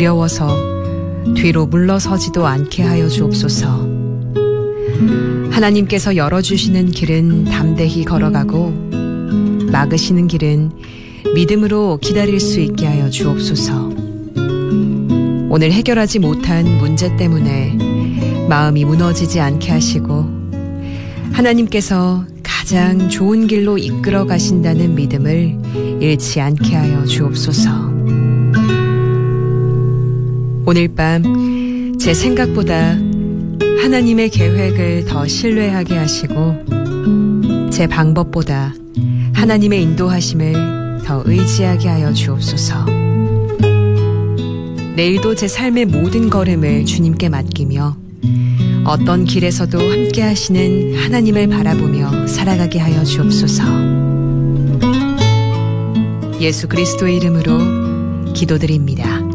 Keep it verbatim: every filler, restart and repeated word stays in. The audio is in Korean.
두려워서 뒤로 물러서지도 않게 하여 주옵소서. 하나님께서 열어주시는 길은 담대히 걸어가고 막으시는 길은 믿음으로 기다릴 수 있게 하여 주옵소서. 오늘 해결하지 못한 문제 때문에 마음이 무너지지 않게 하시고 하나님께서 가장 좋은 길로 이끌어 가신다는 믿음을 잃지 않게 하여 주옵소서. 오늘 밤 제 생각보다 하나님의 계획을 더 신뢰하게 하시고 제 방법보다 하나님의 인도하심을 더 의지하게 하여 주옵소서. 내일도 제 삶의 모든 걸음을 주님께 맡기며 어떤 길에서도 함께 하시는 하나님을 바라보며 살아가게 하여 주옵소서. 예수 그리스도의 이름으로 기도드립니다.